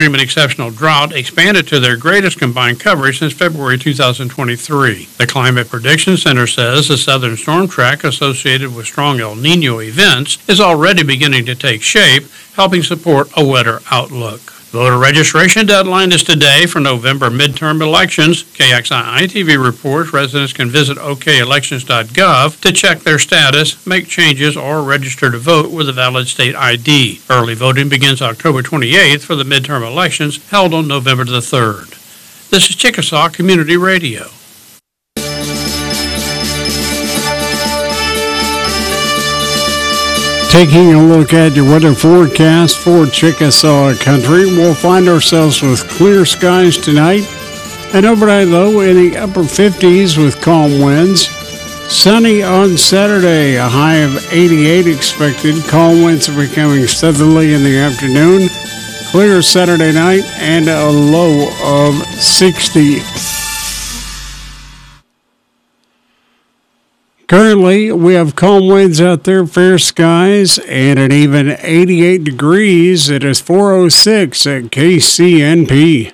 Extreme and exceptional drought expanded to their greatest combined coverage since February 2023. The Climate Prediction Center says the southern storm track associated with strong El Nino events is already beginning to take shape, helping support a wetter outlook. Voter registration deadline is today for November midterm elections. KXII-TV reports residents can visit okelections.gov to check their status, make changes, or register to vote with a valid state ID. Early voting begins October 28th for the midterm elections held on November the 3rd. This is Chickasaw Community Radio. Taking a look at your weather forecast for Chickasaw Country, we'll find ourselves with clear skies tonight. An overnight low in the upper 50s with calm winds. Sunny on Saturday, a high of 88 expected. Calm winds are becoming southerly in the afternoon. Clear Saturday night and a low of 60. Currently, we have calm winds out there, fair skies, and an even 88 degrees. It is 4:06 at KCNP.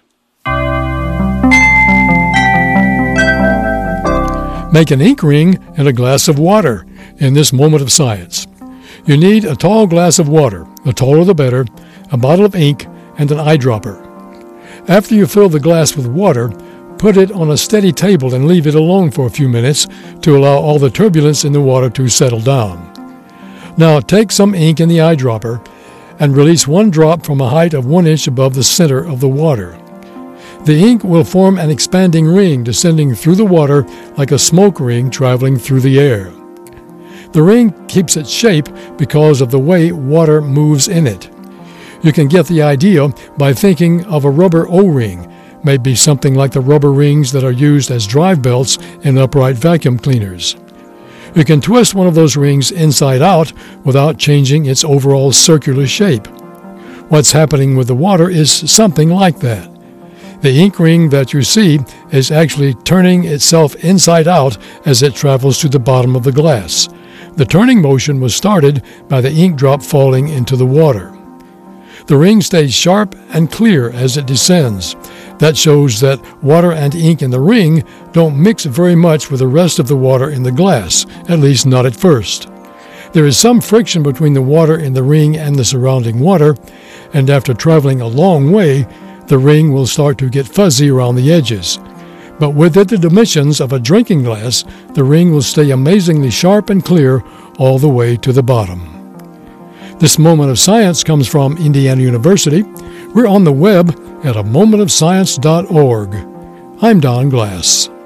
Make an ink ring in a glass of water in this moment of science. You need a tall glass of water, the taller the better, a bottle of ink, and an eyedropper. After you fill the glass with water, put it on a steady table and leave it alone for a few minutes to allow all the turbulence in the water to settle down. Now take some ink in the eyedropper and release one drop from a height of 1 inch above the center of the water. The ink will form an expanding ring descending through the water like a smoke ring traveling through the air. The ring keeps its shape because of the way water moves in it. You can get the idea by thinking of a rubber O-ring, maybe something like the rubber rings that are used as drive belts in upright vacuum cleaners. You can twist one of those rings inside out without changing its overall circular shape. What's happening with the water is something like that. The ink ring that you see is actually turning itself inside out as it travels to the bottom of the glass. The turning motion was started by the ink drop falling into the water. The ring stays sharp and clear as it descends. That shows that water and ink in the ring don't mix very much with the rest of the water in the glass, at least not at first. There is some friction between the water in the ring and the surrounding water, and after traveling a long way, the ring will start to get fuzzy around the edges. But within the dimensions of a drinking glass, the ring will stay amazingly sharp and clear all the way to the bottom. This moment of science comes from Indiana University. We're on the web at amomentofscience.org. I'm Don Glass.